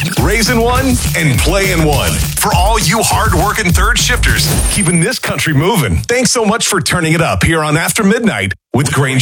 Raising one and playing one. For all you hard-working third shifters, keeping this country moving. Thanks so much for turning it up here on After Midnight with Granger.